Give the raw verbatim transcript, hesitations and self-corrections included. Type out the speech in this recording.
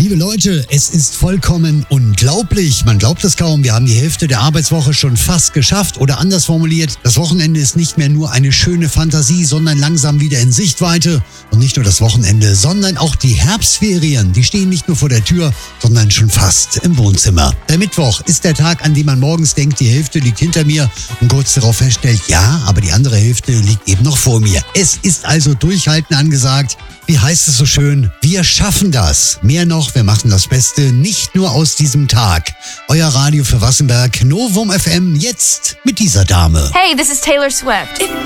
Liebe Leute, es ist vollkommen unglaublich. Man glaubt es kaum. Wir haben die Hälfte der Arbeitswoche schon fast geschafft. Oder anders formuliert, das Wochenende ist nicht mehr nur eine schöne Fantasie, sondern langsam wieder in Sichtweite. Und nicht nur das Wochenende, sondern auch die Herbstferien. Die stehen nicht nur vor der Tür, sondern schon fast im Wohnzimmer. Der Mittwoch ist der Tag, an dem man morgens denkt, die Hälfte liegt hinter mir und kurz darauf feststellt, ja, aber die andere Hälfte liegt eben noch vor mir. Es ist also Durchhalten angesagt. Wie heißt es so schön? Wir schaffen das. Mehr noch, wir machen das Beste nicht nur aus diesem Tag. Euer Radio für Wassenberg, Novum F M, jetzt mit dieser Dame. Hey, this is Taylor Swift.